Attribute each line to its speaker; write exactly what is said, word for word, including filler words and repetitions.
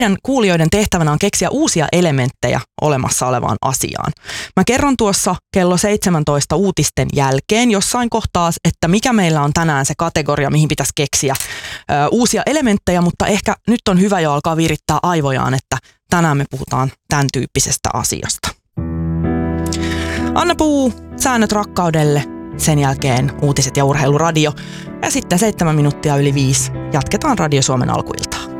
Speaker 1: Meidän kuulijoiden tehtävänä on keksiä uusia elementtejä olemassa olevaan asiaan. Mä kerron tuossa kello seitsemäntoista uutisten jälkeen jossain kohtaa, että mikä meillä on tänään se kategoria, mihin pitäisi keksiä ö, uusia elementtejä, mutta ehkä nyt on hyvä jo alkaa virittää aivojaan, että tänään me puhutaan tämän tyyppisestä asiasta. Anna Puu, säännöt rakkaudelle, sen jälkeen uutiset ja urheiluradio ja sitten seitsemän minuuttia yli viisi jatketaan Radio Suomen alkuiltaa.